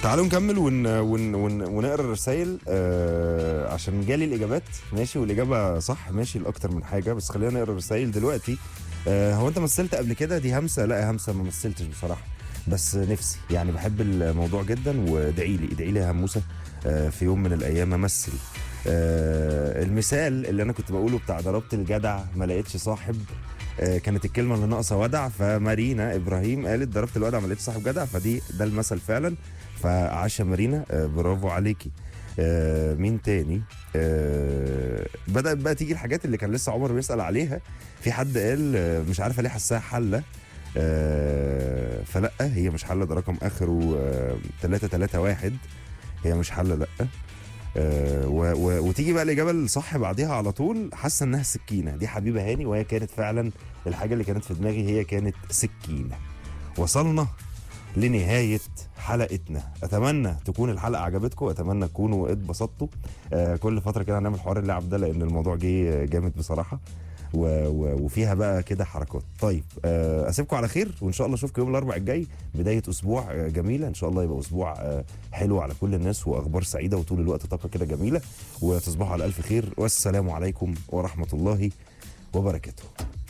تعالوا نكمل ونقرا الرسايل عشان جالي الاجابات ماشي، والاجابه صح ماشي لاكتر من حاجه، بس خلينا نقرا الرسايل دلوقتي. هو انت مثلت قبل كده دي همسه؟ لا يا همسه ما مثلتش بصراحه، بس نفسي يعني بحب الموضوع جدا، وادعي لي ادعي لي يا هموسه في يوم من الايام امثل. المثال اللي انا كنت بقوله بتاع ضربت الجدع ما لقيتش صاحب، كانت الكلمه اللي ناقصه ودع، فمارينا ابراهيم قالت ضربت الودع ما لقيتش صاحب جدع، ده المثل فعلا. فعاش يا مارينا، برافو عليكي. مين تاني؟ بدأت بقى تيجي الحاجات اللي كان لسه عمر بيسأل عليها. في حد قال مش عارفه ليه حساها حله، فلا هي مش حله، ده رقم اخره 331، هي مش حله لا. وتيجي بقى الاجابه الصح بعديها على طول، حاسه انها سكينه، دي حبيبه هاني، وهي كانت فعلا الحاجه اللي كانت في دماغي هي كانت سكينه. وصلنا لنهايه حلقتنا، اتمنى تكون الحلقه عجبتكم، اتمنى تكونوا اتبسطتوا. كل فتره كده هنعمل حوار اللعب ده لان الموضوع جه جامد بصراحه، وفيها بقى كده حركات. طيب اسيبكم على خير، وان شاء الله اشوفكم يوم الاربعاء الجاي، بدايه اسبوع جميله ان شاء الله، يبقى اسبوع حلو على كل الناس، واخبار سعيده، وطول الوقت طاقه كده جميله، وتصبحوا على الف خير، والسلام عليكم ورحمه الله وبركاته.